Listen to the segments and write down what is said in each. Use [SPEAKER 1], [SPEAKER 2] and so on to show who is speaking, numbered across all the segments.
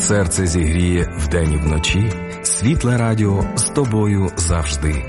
[SPEAKER 1] серце зігріє вдень і вночі. Світле радіо з тобою завжди.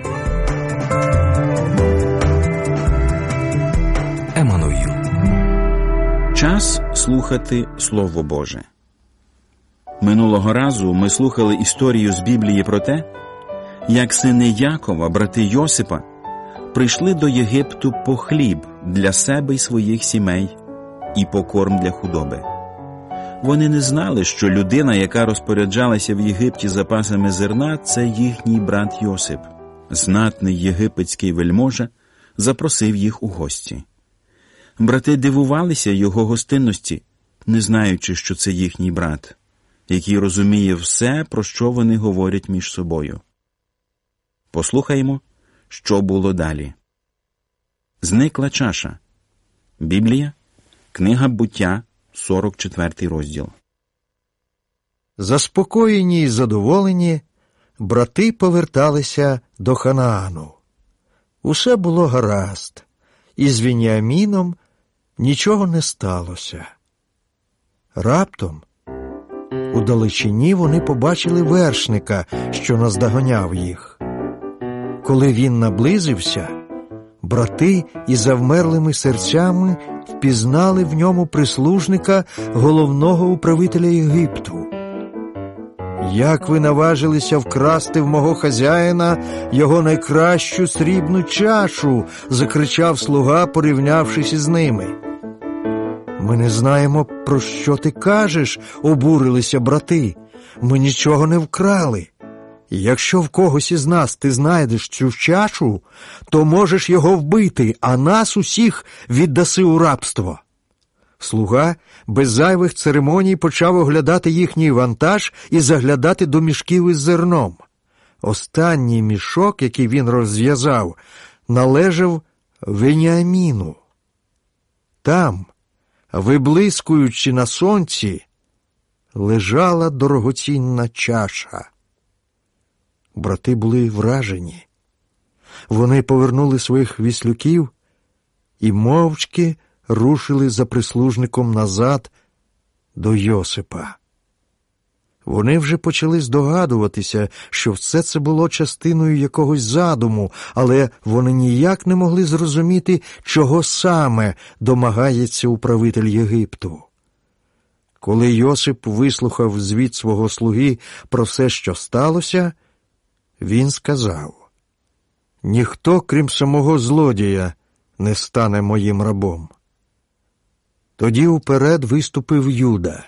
[SPEAKER 1] Еммануїл.
[SPEAKER 2] Час слухати Слово Боже. Минулого разу ми слухали історію з Біблії про те, як сини Якова, брати Йосипа, прийшли до Єгипту по хліб для себе й своїх сімей і по корм для худоби. Вони не знали, що людина, яка розпоряджалася в Єгипті запасами зерна, це їхній брат Йосип. Знатний єгипетський вельможа запросив їх у гості. Брати дивувалися його гостинності, не знаючи, що це їхній брат, який розуміє все, про що вони говорять між собою. Послухаймо, що було далі. Зникла чаша. Біблія, книга Буття, 44 розділ.
[SPEAKER 3] Заспокоєні й задоволені, брати поверталися до Ханаану. Усе було гаразд, і з Веніаміном нічого не сталося. Раптом удалечині вони побачили вершника, що наздоганяв їх. Коли він наблизився, брати із завмерлими серцями впізнали в ньому прислужника головного управителя Єгипту. «Як ви наважилися вкрасти в мого хазяїна його найкращу срібну чашу?» – закричав слуга, порівнявшись із ними. «Ми не знаємо, про що ти кажеш», – обурилися брати. «Ми нічого не вкрали. Якщо в когось із нас ти знайдеш цю чашу, то можеш його вбити, а нас усіх віддаси у рабство». Слуга без зайвих церемоній почав оглядати їхній вантаж і заглядати до мішків із зерном. Останній мішок, який він розв'язав, належав Веніаміну. Там, виблискуючи на сонці, лежала дорогоцінна чаша. Брати були вражені. Вони повернули своїх віслюків і мовчки рушили за прислужником назад до Йосипа. Вони вже почали здогадуватися, що все це було частиною якогось задуму, але вони ніяк не могли зрозуміти, чого саме домагається управитель Єгипту. Коли Йосип вислухав звіт свого слуги про все, що сталося, він сказав: «Ніхто, крім самого злодія, не стане моїм рабом». Тоді уперед виступив Юда.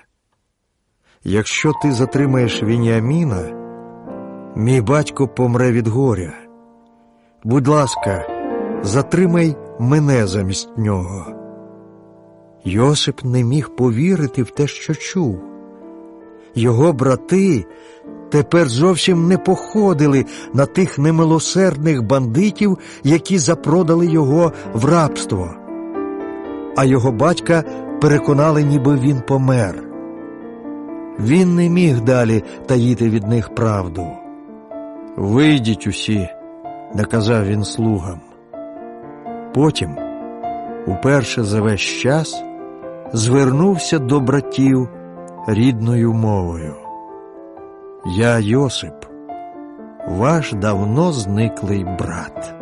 [SPEAKER 3] «Якщо ти затримаєш Веніаміна, мій батько помре від горя. Будь ласка, затримай мене замість нього». Йосип не міг повірити в те, що чув. Його брати тепер зовсім не походили на тих немилосердних бандитів, які запродали його в рабство. А його батька переконали, ніби він помер. Він не міг далі таїти від них правду. «Вийдіть усі», – наказав він слугам. Потім, уперше за весь час, звернувся до братів рідною мовою: «Я Йосип, ваш давно зниклий брат».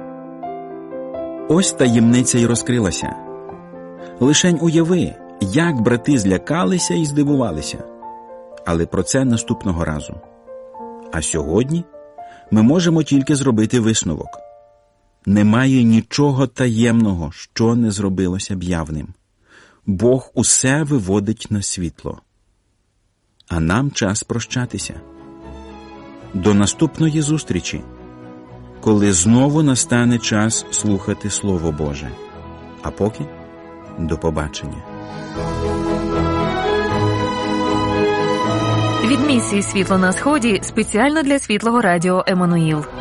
[SPEAKER 2] Ось таємниця й розкрилася. Лишень уяви, як брати злякалися і здивувалися. Але про це наступного разу. А сьогодні ми можемо тільки зробити висновок. Немає нічого таємного, що не зробилося б явним. Бог усе виводить на світло. А нам час прощатися. До наступної зустрічі, коли знову настане час слухати Слово Боже. А поки до побачення.
[SPEAKER 4] Від місії «Світло на Сході» спеціально для Світлого радіо «Еммануїл».